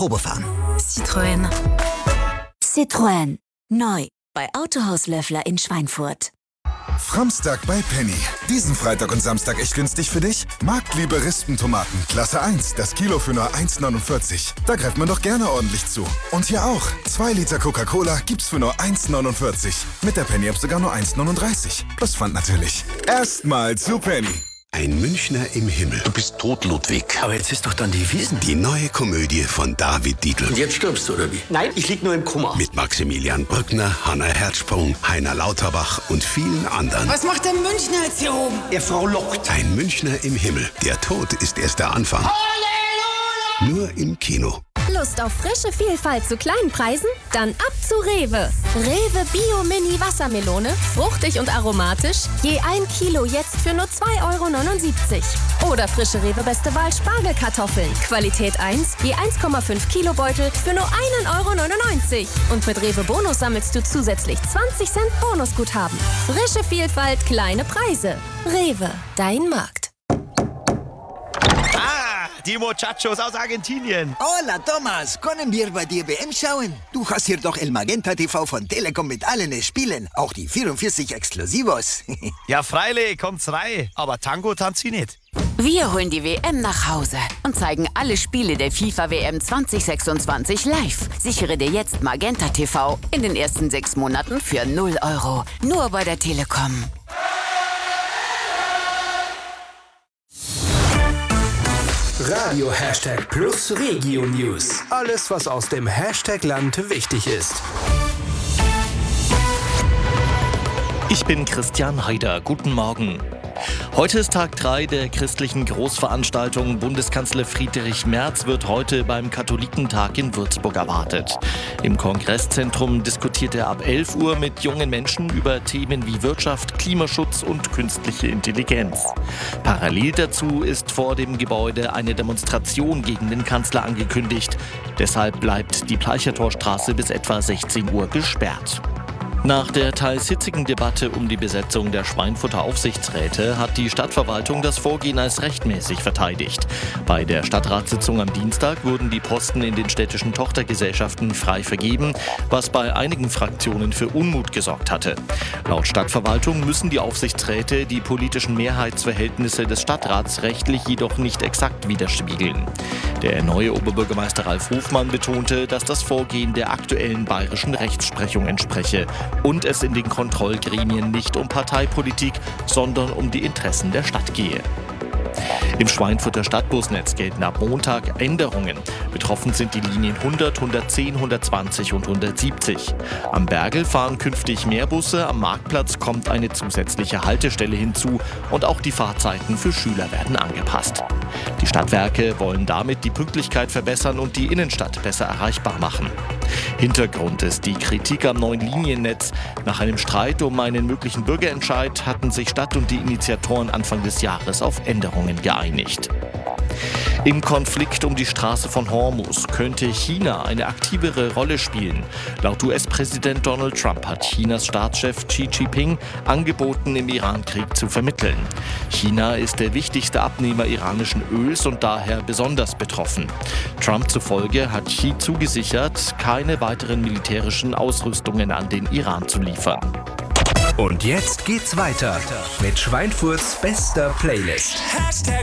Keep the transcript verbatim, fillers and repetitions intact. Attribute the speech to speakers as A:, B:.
A: Probefahren.
B: Citroën.
C: Citroën. Neu. Bei Autohaus Löffler in Schweinfurt.
D: Framstag bei Penny. Diesen Freitag und Samstag echt günstig für dich? Marktliebe Rispentomaten, Klasse eins, das Kilo für nur eins neunundvierzig. Da greift man doch gerne ordentlich zu. Und hier auch. zwei Liter Coca-Cola gibt's für nur eins neunundvierzig. Mit der Penny-App sogar nur eins neununddreißig. Plus Pfand natürlich. Erstmal zu Penny.
E: Ein Münchner im Himmel.
F: Du bist tot, Ludwig.
G: Aber jetzt ist doch dann die Wiesn.
E: Die neue Komödie von David Dietl.
F: Und jetzt stirbst du, oder wie?
G: Nein, ich lieg nur im Koma.
E: Mit Maximilian Brückner, Hanna Herzsprung, Heiner Lauterbach und vielen anderen.
H: Was macht der Münchner jetzt hier oben?
G: Er Frau lockt.
E: Ein Münchner im Himmel. Der Tod ist erst der Anfang. Halleluja! Nur im Kino.
I: Lust auf frische Vielfalt zu kleinen Preisen? Dann ab zu Rewe. Rewe Bio Mini Wassermelone, fruchtig und aromatisch, je ein Kilo jetzt für nur zwei Euro neunundsiebzig. Oder frische Rewe Beste Wahl Spargelkartoffeln, Qualität eins, je eins Komma fünf Kilo Beutel für nur einen Euro neunundneunzig. Und mit Rewe Bonus sammelst du zusätzlich zwanzig Cent Bonusguthaben. Frische Vielfalt, kleine Preise. Rewe, dein Markt.
J: Die Muchachos aus Argentinien.
A: Hola, Thomas. Können wir bei dir W M schauen? Du hast hier doch El Magenta T V von Telekom mit allen Spielen. Auch die vierundvierzig Exklusivos.
J: Ja, freilich, kommt's rein. Aber Tango tanzt sie nicht.
C: Wir holen die W M nach Hause und zeigen alle Spiele der FIFA W M zwanzig sechsundzwanzig live. Sichere dir jetzt Magenta T V in den ersten sechs Monaten für null Euro. Nur bei der Telekom.
K: Radio Hashtag Plus Regio News. Alles, was aus dem Hashtag-Land wichtig ist.
L: Ich bin Christian Haider. Guten Morgen. Heute ist Tag drei der christlichen Großveranstaltung. Bundeskanzler Friedrich Merz wird heute beim Katholikentag in Würzburg erwartet. Im Kongresszentrum diskutiert er ab elf Uhr mit jungen Menschen über Themen wie Wirtschaft, Klimaschutz und künstliche Intelligenz. Parallel dazu ist vor dem Gebäude eine Demonstration gegen den Kanzler angekündigt. Deshalb bleibt die Bleichertorstraße bis etwa sechzehn Uhr gesperrt. Nach der teils hitzigen Debatte um die Besetzung der Schweinfurter Aufsichtsräte hat die Stadtverwaltung das Vorgehen als rechtmäßig verteidigt. Bei der Stadtratssitzung am Dienstag wurden die Posten in den städtischen Tochtergesellschaften frei vergeben, was bei einigen Fraktionen für Unmut gesorgt hatte. Laut Stadtverwaltung müssen die Aufsichtsräte die politischen Mehrheitsverhältnisse des Stadtrats rechtlich jedoch nicht exakt widerspiegeln. Der neue Oberbürgermeister Ralf Hofmann betonte, dass das Vorgehen der aktuellen bayerischen Rechtsprechung entspreche und es in den Kontrollgremien nicht um Parteipolitik, sondern um die Interessen der Stadt gehe. Im Schweinfurter Stadtbusnetz gelten ab Montag Änderungen. Betroffen sind die Linien hundert, hundertzehn, hundertzwanzig und hundertsiebzig. Am Bergel fahren künftig mehr Busse, am Marktplatz kommt eine zusätzliche Haltestelle hinzu und auch die Fahrzeiten für Schüler werden angepasst. Die Stadtwerke wollen damit die Pünktlichkeit verbessern und die Innenstadt besser erreichbar machen. Hintergrund ist die Kritik am neuen Liniennetz. Nach einem Streit um einen möglichen Bürgerentscheid hatten sich Stadt und die Initiatoren Anfang des Jahres auf Änderungen geeinigt. Im Konflikt um die Straße von Hormuz könnte China eine aktivere Rolle spielen. Laut U S-Präsident Donald Trump hat Chinas Staatschef Xi Jinping angeboten, im Iran-Krieg zu vermitteln. China ist der wichtigste Abnehmer iranischen Öls und daher besonders betroffen. Trump zufolge hat Xi zugesichert, keine weiteren militärischen Ausrüstungen an den Iran zu liefern.
K: Und jetzt geht's weiter mit Schweinfurts bester Playlist.
M: Hashtag